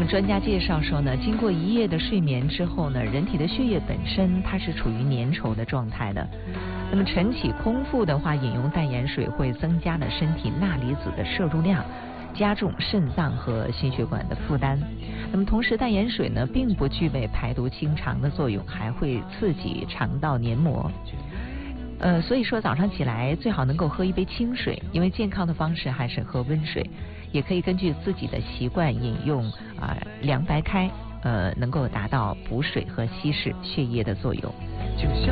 专家介绍说呢，经过1夜的睡眠之后呢，人体的血液本身它是处于粘稠的状态的。那么晨起空腹的话，饮用淡盐水会增加了身体钠离子的摄入量，加重肾脏和心血管的负担。那么同时，淡盐水呢并不具备排毒清肠的作用，还会刺激肠道黏膜。所以说早上起来最好能够喝一杯清水，因为健康的方式还是喝温水，也可以根据自己的习惯饮用凉白开，能够达到补水和稀释血液的作用。